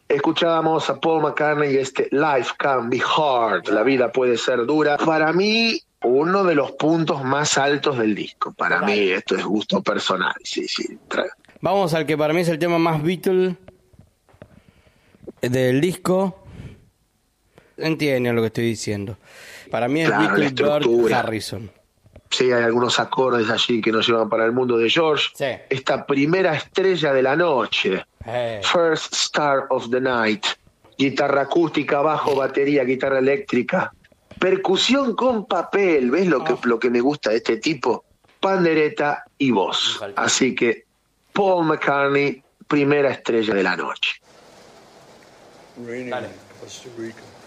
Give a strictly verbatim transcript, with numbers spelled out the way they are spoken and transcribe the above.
Escuchábamos a Paul McCartney y este Life Can Be Hard, la vida puede ser dura. Para mí, uno de los puntos más altos del disco. Para mí, esto es gusto personal, sí, sí. Vamos al que para mí es el tema más Beatle del disco. Entienden lo que estoy diciendo. Para mí es Claro, Beatle, Bird, Harrison. Sí, hay algunos acordes allí que nos llevan para el mundo de George. Sí. Esta primera estrella de la noche. Hey. First Star of the Night. Guitarra acústica, bajo, batería, guitarra eléctrica. Percusión con papel. ¿Ves lo que, oh. lo que me gusta de este tipo? Pandereta y voz. Así que Paul McCartney, primera estrella de la noche. Raining in Costa Rica.